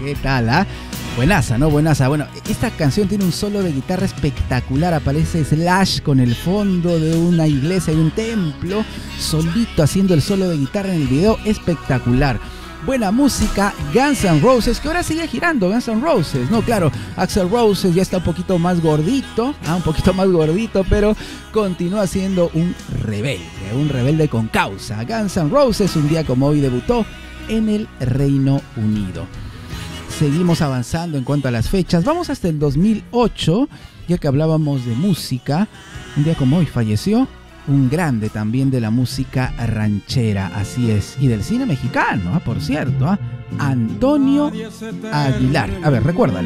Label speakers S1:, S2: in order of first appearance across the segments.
S1: ¿Qué tal, ah? Buenaza, ¿no? Buenaza. Bueno, esta canción tiene un solo de guitarra espectacular. Aparece Slash con el fondo de una iglesia y un templo, solito haciendo el solo de guitarra en el video. Espectacular. Buena música. Guns N' Roses, que ahora sigue girando. Guns N' Roses, no, claro, Axl Rose ya está un poquito más gordito, pero continúa siendo un rebelde con causa. Guns N' Roses, un día como hoy, debutó en el Reino Unido. Seguimos avanzando en cuanto a las fechas. Vamos hasta el 2008, ya que hablábamos de música. Un día como hoy falleció un grande también de la música ranchera, así es, y del cine mexicano, por cierto, Antonio Aguilar. A ver, recuérdalo.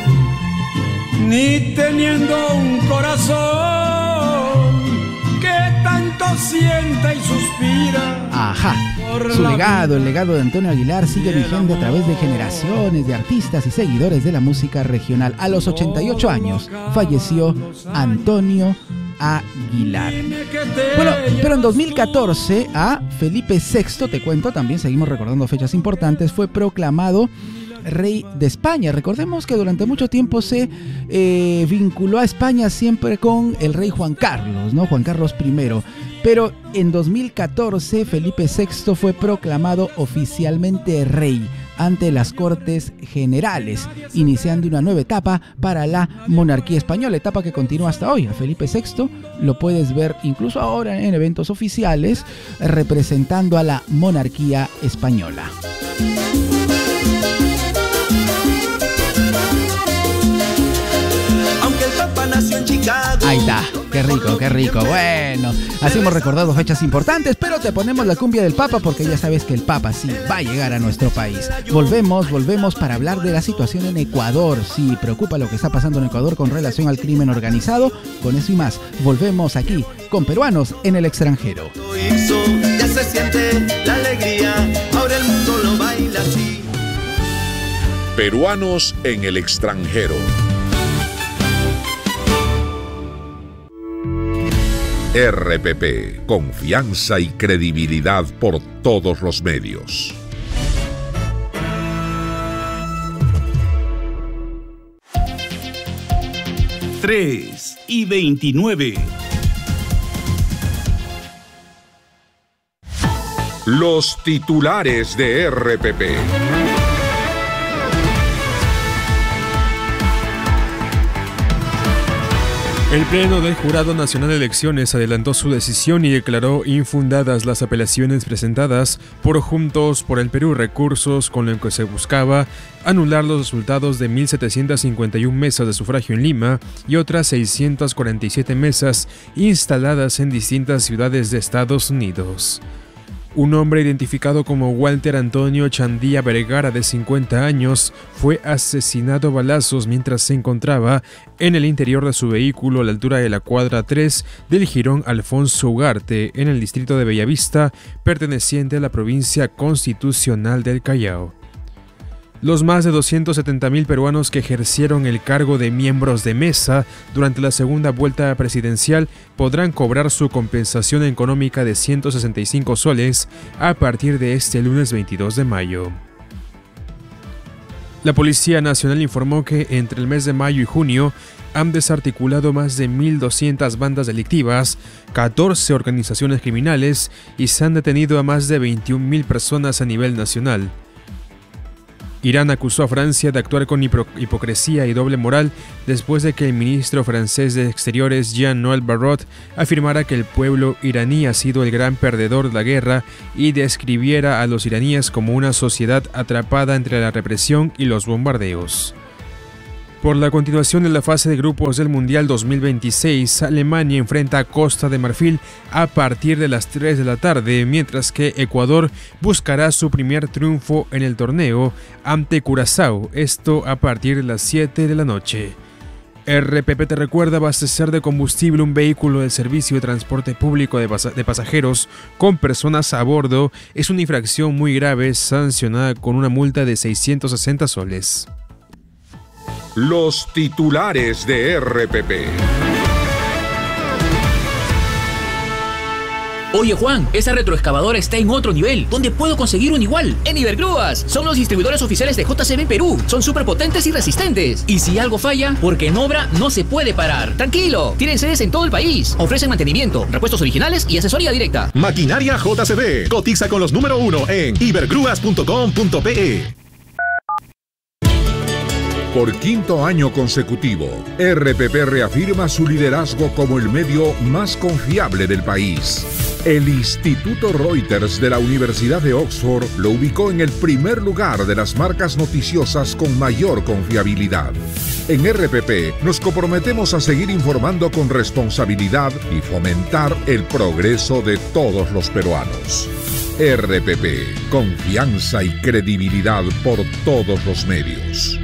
S2: Ni teniendo un corazón que tanto sienta y suspira.
S1: Ajá. Su legado, el legado de Antonio Aguilar, sigue vigente a través de generaciones de artistas y seguidores de la música regional. A los 88 años falleció Antonio Aguilar. Bueno, pero en 2014 a Felipe VI, te cuento, también seguimos recordando fechas importantes, fue proclamado rey de España. Recordemos que durante mucho tiempo se vinculó a España siempre con el rey Juan Carlos, ¿no? Juan Carlos I. Pero en 2014 Felipe VI fue proclamado oficialmente rey ante las Cortes Generales, iniciando una nueva etapa para la monarquía española, etapa que continúa hasta hoy. A Felipe VI lo puedes ver incluso ahora en eventos oficiales representando a la monarquía española. Ahí está, qué rico. Bueno, así hemos recordado fechas importantes, pero te ponemos la cumbia del Papa porque ya sabes que el Papa sí va a llegar a nuestro país. Volvemos para hablar de la situación en Ecuador. Sí, preocupa lo que está pasando en Ecuador con relación al crimen organizado. Con eso y más, volvemos aquí con Peruanos en el Extranjero.
S3: Ya se siente la alegría, ahora el mundo lo baila así.
S4: Peruanos en el Extranjero. RPP, confianza y credibilidad por todos los medios.
S5: Tres y 29.
S4: Los titulares de RPP.
S6: El Pleno del Jurado Nacional de Elecciones adelantó su decisión y declaró infundadas las apelaciones presentadas por Juntos por el Perú Recursos, con lo que se buscaba anular los resultados de 1.751 mesas de sufragio en Lima y otras 647 mesas instaladas en distintas ciudades de Estados Unidos. Un hombre identificado como Walter Antonio Chandía Vergara, de 50 años, fue asesinado a balazos mientras se encontraba en el interior de su vehículo a la altura de la cuadra 3 del jirón Alfonso Ugarte, en el distrito de Bellavista, perteneciente a la provincia constitucional del Callao. Los más de 270.000 peruanos que ejercieron el cargo de miembros de mesa durante la segunda vuelta presidencial podrán cobrar su compensación económica de 165 soles a partir de este lunes 22 de mayo. La Policía Nacional informó que entre el mes de mayo y junio han desarticulado más de 1.200 bandas delictivas, 14 organizaciones criminales y se han detenido a más de 21.000 personas a nivel nacional. Irán acusó a Francia de actuar con hipocresía y doble moral después de que el ministro francés de Exteriores Jean-Noël Barrot afirmara que el pueblo iraní ha sido el gran perdedor de la guerra y describiera a los iraníes como una sociedad atrapada entre la represión y los bombardeos. Por la continuación de la fase de grupos del Mundial 2026, Alemania enfrenta a Costa de Marfil a partir de las 3 de la tarde, mientras que Ecuador buscará su primer triunfo en el torneo ante Curazao, esto a partir de las 7 de la noche. RPP te recuerda: abastecer de combustible un vehículo del servicio de transporte público de pasajeros con personas a bordo es una infracción muy grave, sancionada con una multa de 660 soles.
S4: Los titulares de RPP.
S7: Oye Juan, esa retroexcavadora está en otro nivel. ¿Dónde puedo conseguir un igual? En Ibergrúas. Son los distribuidores oficiales de JCB Perú. Son súper potentes y resistentes. Y si algo falla, porque en obra no se puede parar. Tranquilo, tienen sedes en todo el país. Ofrecen mantenimiento, repuestos originales y asesoría directa.
S8: Maquinaria JCB. Cotiza con los número 1 en ibergrúas.com.pe.
S4: Por quinto año consecutivo, RPP reafirma su liderazgo como el medio más confiable del país. El Instituto Reuters de la Universidad de Oxford lo ubicó en el primer lugar de las marcas noticiosas con mayor confiabilidad. En RPP nos comprometemos a seguir informando con responsabilidad y fomentar el progreso de todos los peruanos. RPP, confianza y credibilidad por todos los medios.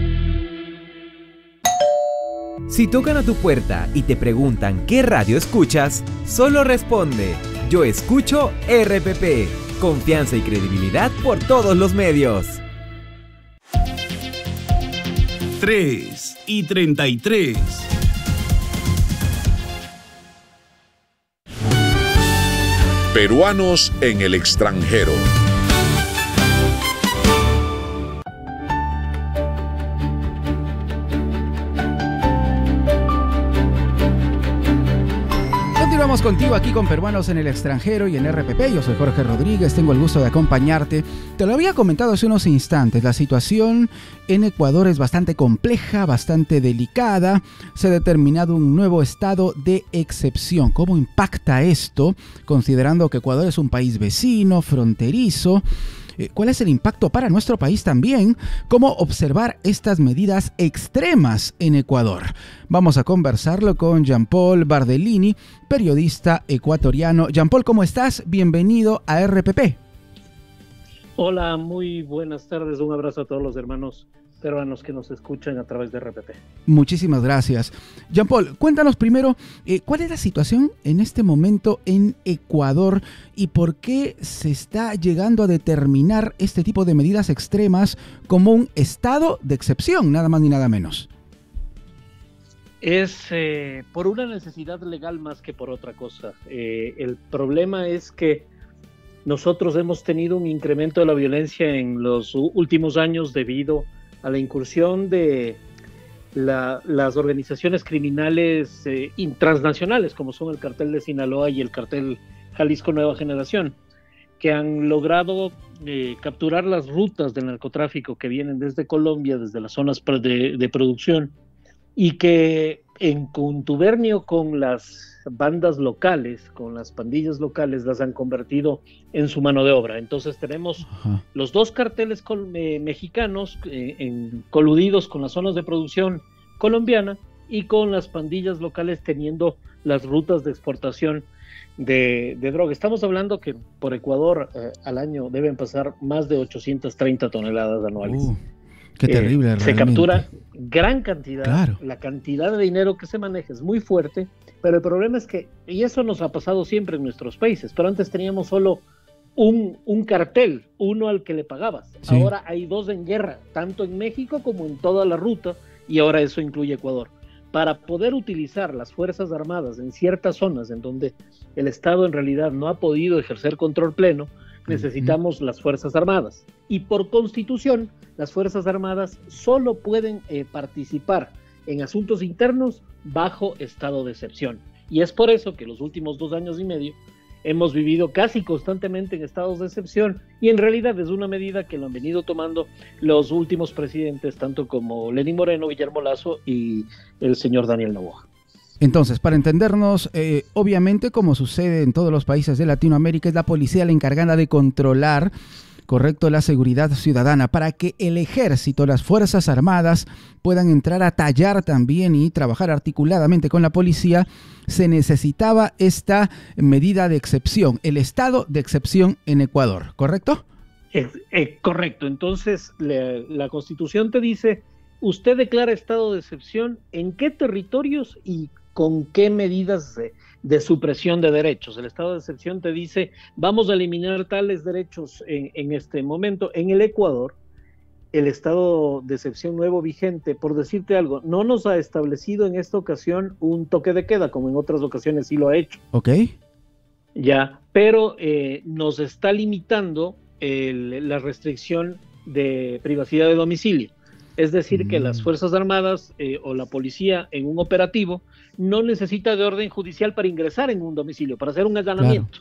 S9: Si tocan a tu puerta y te preguntan qué radio escuchas, solo responde: yo escucho RPP. Confianza y credibilidad por todos los medios.
S5: 3:33.
S4: Peruanos en el extranjero.
S1: Continuamos contigo aquí con Peruanos en el extranjero y en RPP. Yo soy Jorge Rodríguez, tengo el gusto de acompañarte. Te lo había comentado hace unos instantes, la situación en Ecuador es bastante compleja, bastante delicada. Se ha determinado un nuevo estado de excepción. ¿Cómo impacta esto, considerando que Ecuador es un país vecino, fronterizo? ¿Cuál es el impacto para nuestro país también? ¿Cómo observar estas medidas extremas en Ecuador? Vamos a conversarlo con Jean-Paul Bardellini, periodista ecuatoriano. Jean-Paul, ¿cómo estás? Bienvenido a RPP.
S10: Hola, muy buenas tardes. Un abrazo a todos los hermanos peruanos que nos escuchan a través de RPP.
S1: Muchísimas gracias. Jean-Paul, cuéntanos primero, ¿cuál es la situación en este momento en Ecuador y por qué se está llegando a determinar este tipo de medidas extremas como un estado de excepción, nada más ni nada menos?
S10: Es por una necesidad legal más que por otra cosa. El problema es que nosotros hemos tenido un incremento de la violencia en los últimos años debido a la incursión de las organizaciones criminales transnacionales, como son el cartel de Sinaloa y el cartel Jalisco Nueva Generación, que han logrado capturar las rutas del narcotráfico que vienen desde Colombia, desde las zonas de producción, y que en contubernio con las bandas locales, con las pandillas locales, las han convertido en su mano de obra. Entonces tenemos los dos carteles mexicanos coludidos con las zonas de producción colombiana y con las pandillas locales teniendo las rutas de exportación de droga. Estamos hablando que por Ecuador al año deben pasar más de 830 toneladas anuales.
S1: Qué terrible, realmente.
S10: Se captura gran cantidad,
S1: claro.
S10: La cantidad de dinero que se maneja es muy fuerte, pero el problema es que, y eso nos ha pasado siempre en nuestros países, pero antes teníamos solo un cartel, uno al que le pagabas. Sí. Ahora hay dos en guerra, tanto en México como en toda la ruta, y ahora eso incluye Ecuador. Para poder utilizar las Fuerzas Armadas en ciertas zonas en donde el Estado en realidad no ha podido ejercer control pleno, necesitamos las Fuerzas Armadas. Y por Constitución, las Fuerzas Armadas solo pueden participar en asuntos internos bajo estado de excepción. Y es por eso que los últimos 2 años y medio hemos vivido casi constantemente en estados de excepción, y en realidad es una medida que lo han venido tomando los últimos presidentes, tanto como Lenín Moreno, Guillermo Lasso y el señor Daniel Noboa.
S1: Entonces, para entendernos, obviamente, como sucede en todos los países de Latinoamérica, es la policía la encargada de controlar, correcto, la seguridad ciudadana, para que el ejército, las Fuerzas Armadas puedan entrar a tallar también y trabajar articuladamente con la policía. Se necesitaba esta medida de excepción, el estado de excepción en Ecuador, ¿correcto?
S10: Correcto. Entonces, la Constitución te dice, usted declara estado de excepción en qué territorios y con qué medidas de supresión de derechos. El estado de excepción te dice, vamos a eliminar tales derechos en este momento. En el Ecuador, el estado de excepción nuevo vigente, por decirte algo, no nos ha establecido en esta ocasión un toque de queda, como en otras ocasiones sí lo ha hecho.
S1: Ok.
S10: Ya, pero nos está limitando la restricción de privacidad de domicilio. Es decir, que las Fuerzas Armadas o la policía en un operativo no necesita de orden judicial para ingresar en un domicilio, para hacer un allanamiento.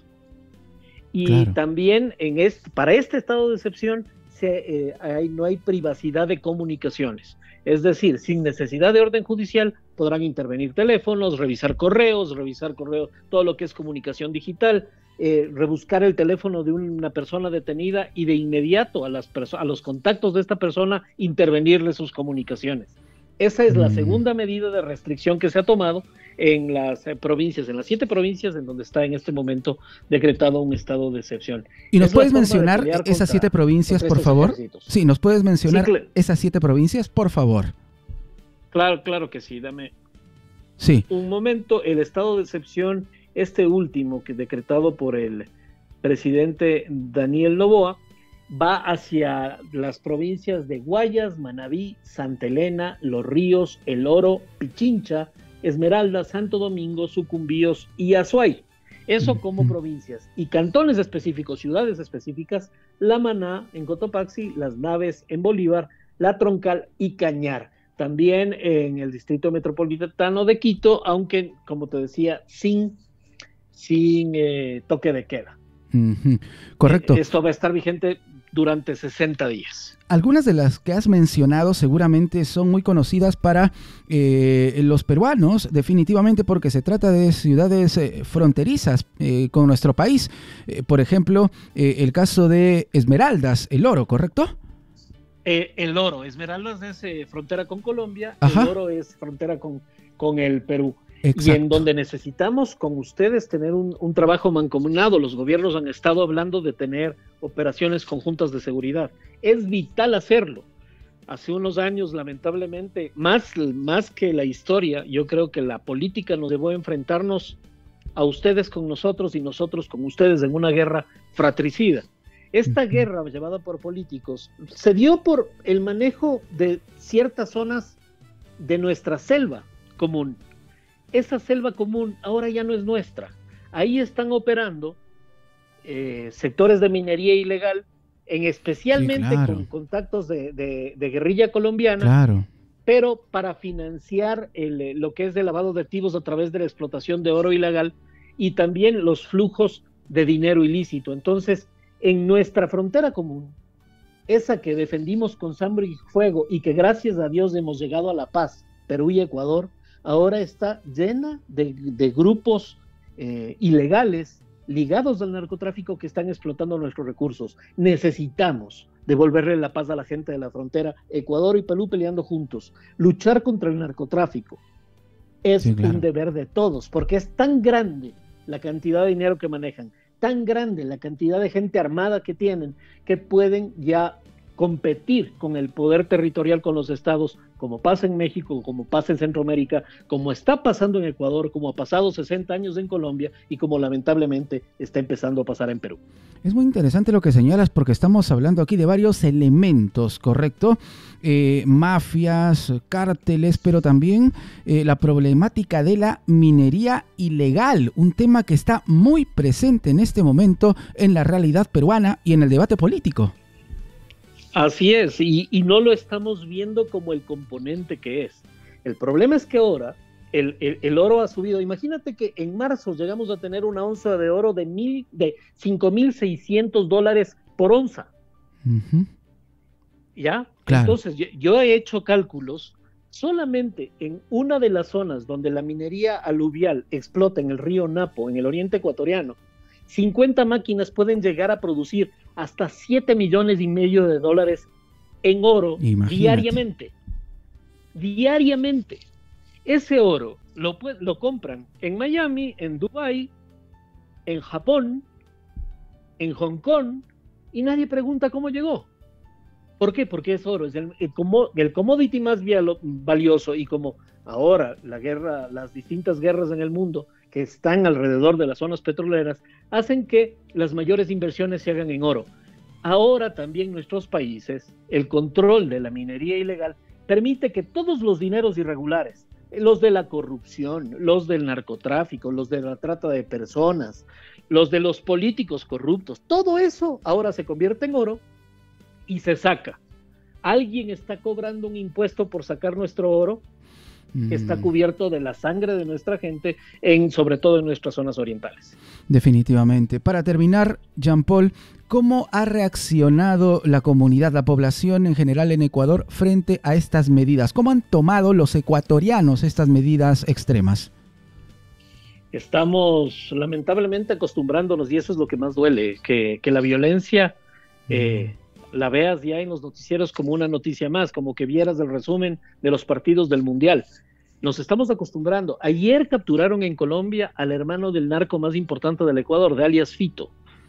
S10: Y también para este estado de excepción no hay privacidad de comunicaciones. Es decir, sin necesidad de orden judicial podrán intervenir teléfonos, revisar correos, todo lo que es comunicación digital, rebuscar el teléfono de una persona detenida y de inmediato a los contactos de esta persona intervenirle sus comunicaciones. Esa es la segunda medida de restricción que se ha tomado en las provincias, en las 7 provincias en donde está en este momento decretado un estado de excepción.
S1: ¿Y nos puedes mencionar esas 7 provincias, por favor? Ejércitos. Sí, ¿nos puedes mencionar esas 7 provincias, por favor?
S10: Claro que sí, dame
S1: sí.
S10: Un momento. El estado de excepción, este último, que decretado por el presidente Daniel Noboa, va hacia las provincias de Guayas, Manabí, Santa Elena, Los Ríos, El Oro, Pichincha, Esmeralda, Santo Domingo, Sucumbíos y Azuay. Eso como provincias. Y cantones específicos, ciudades específicas, La Maná en Cotopaxi, Las Naves en Bolívar, La Troncal y Cañar. También en el Distrito Metropolitano de Quito, aunque, como te decía, sin toque de queda.
S1: Correcto.
S10: Esto va a estar vigente durante 60 días.
S1: Algunas de las que has mencionado seguramente son muy conocidas para los peruanos, definitivamente, porque se trata de ciudades fronterizas con nuestro país. Por ejemplo, el caso de Esmeraldas, El Oro, ¿correcto?
S10: El Oro, Esmeraldas es frontera con Colombia, El Oro es frontera con el Perú. Exacto. Y en donde necesitamos con ustedes tener un trabajo mancomunado. Los gobiernos han estado hablando de tener operaciones conjuntas de seguridad. Es vital hacerlo. Hace unos años, lamentablemente, más que la historia, yo creo que la política nos llevó a enfrentarnos a ustedes con nosotros y nosotros con ustedes en una guerra fratricida. Esta guerra llevada por políticos se dio por el manejo de ciertas zonas de nuestra selva común. Esa selva común ahora ya no es nuestra. Ahí están operando sectores de minería ilegal, especialmente con contactos de guerrilla colombiana, pero para financiar lo que es el lavado de activos a través de la explotación de oro ilegal y también los flujos de dinero ilícito. Entonces, en nuestra frontera común, esa que defendimos con sangre y fuego y que gracias a Dios hemos llegado a la paz, Perú y Ecuador, ahora está llena de grupos ilegales ligados al narcotráfico que están explotando nuestros recursos. Necesitamos devolverle la paz a la gente de la frontera, Ecuador y Perú peleando juntos. Luchar contra el narcotráfico es un deber de todos, porque es tan grande la cantidad de dinero que manejan, tan grande la cantidad de gente armada que tienen, que pueden ya competir con el poder territorial con los estados, como pasa en México, como pasa en Centroamérica, como está pasando en Ecuador, como ha pasado 60 años en Colombia y como lamentablemente está empezando a pasar en Perú.
S1: Es muy interesante lo que señalas porque estamos hablando aquí de varios elementos, ¿correcto? Mafias, cárteles, pero también la problemática de la minería ilegal, un tema que está muy presente en este momento en la realidad peruana y en el debate político.
S10: Así es, y no lo estamos viendo como el componente que es. El problema es que ahora el oro ha subido. Imagínate que en marzo llegamos a tener una onza de oro de $5,600 por onza. ¿Ya? Claro. Entonces, yo he hecho cálculos. Solamente en una de las zonas donde la minería aluvial explota en el río Napo, en el oriente ecuatoriano, 50 máquinas pueden llegar a producir hasta $7,5 millones en oro. Imagínate. Diariamente. Ese oro lo compran en Miami, en Dubái, en Japón, en Hong Kong, y nadie pregunta cómo llegó. ¿Por qué? Porque es oro, es el commodity más valioso, y como ahora las distintas guerras en el mundo que están alrededor de las zonas petroleras, hacen que las mayores inversiones se hagan en oro. Ahora también nuestros países, el control de la minería ilegal permite que todos los dineros irregulares, los de la corrupción, los del narcotráfico, los de la trata de personas, los de los políticos corruptos, todo eso ahora se convierte en oro y se saca. Alguien está cobrando un impuesto por sacar nuestro oro, que está cubierto de la sangre de nuestra gente, sobre todo en nuestras zonas orientales.
S1: Definitivamente. Para terminar, Jean-Paul, ¿cómo ha reaccionado la comunidad, la población en general en Ecuador frente a estas medidas? ¿Cómo han tomado los ecuatorianos estas medidas extremas?
S10: Estamos lamentablemente acostumbrándonos, y eso es lo que más duele, que la violencia la veas ya en los noticieros como una noticia más, como que vieras el resumen de los partidos del Mundial. Nos estamos acostumbrando. Ayer capturaron en Colombia al hermano del narco más importante del Ecuador, de alias Fito.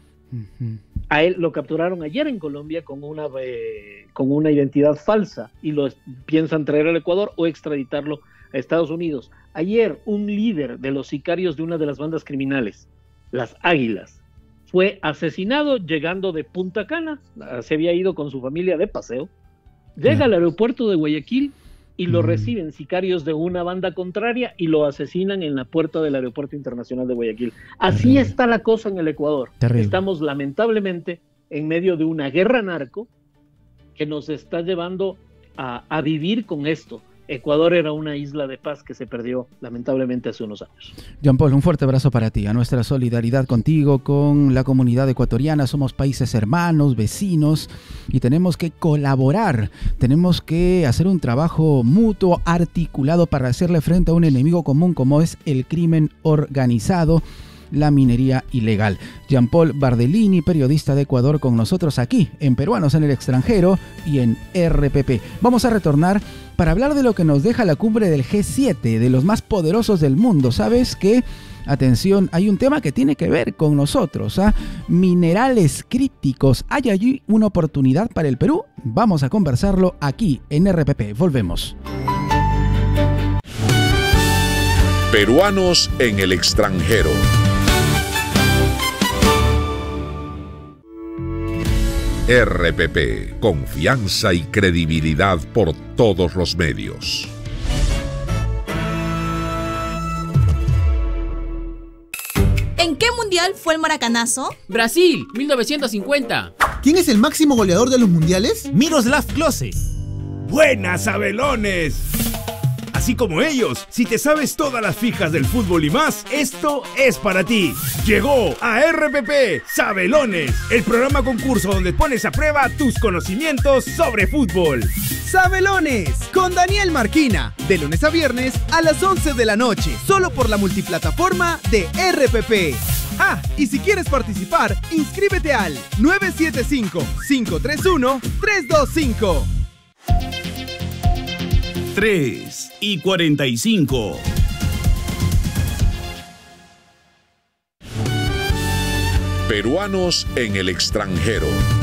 S10: A él lo capturaron ayer en Colombia con una identidad falsa y lo piensan traer al Ecuador o extraditarlo a Estados Unidos. Ayer un líder de los sicarios de una de las bandas criminales, las Águilas, fue asesinado llegando de Punta Cana. Se había ido con su familia de paseo. Llega al aeropuerto de Guayaquil y lo reciben sicarios de una banda contraria y lo asesinan en la puerta del Aeropuerto Internacional de Guayaquil. Así está la cosa en el Ecuador. Terrible. Estamos lamentablemente en medio de una guerra narco que nos está llevando a vivir con esto. Ecuador era una isla de paz que se perdió lamentablemente hace unos años.
S1: Jean-Paul, un fuerte abrazo para ti, a nuestra solidaridad contigo, con la comunidad ecuatoriana. Somos países hermanos, vecinos, y tenemos que colaborar, tenemos que hacer un trabajo mutuo, articulado, para hacerle frente a un enemigo común como es el crimen organizado, la minería ilegal. Jean-Paul Bardellini, periodista de Ecuador, con nosotros aquí en Peruanos en el Extranjero y en RPP. Vamos a retornar para hablar de lo que nos deja la cumbre del G7, de los más poderosos del mundo. ¿Sabes qué? Atención, hay un tema que tiene que ver con nosotros, minerales críticos. ¿Hay allí una oportunidad para el Perú? Vamos a conversarlo aquí en RPP. Volvemos.
S4: Peruanos en el Extranjero. RPP, confianza y credibilidad por todos los medios.
S11: ¿En qué mundial fue el maracanazo?
S7: Brasil, 1950.
S12: ¿Quién es el máximo goleador de los mundiales?
S13: Miroslav Klose. ¡Buenas, Sabelones! Así como ellos, si te sabes todas las fijas del fútbol y más, esto es para ti. Llegó a RPP Sabelones, el programa concurso donde pones a prueba tus conocimientos sobre fútbol.
S14: Sabelones, con Daniel Marquina, de lunes a viernes a las 11 de la noche, solo por la multiplataforma de RPP. Y si quieres participar, inscríbete al 975-531-325.
S5: 3:45.
S4: Peruanos en el Extranjero.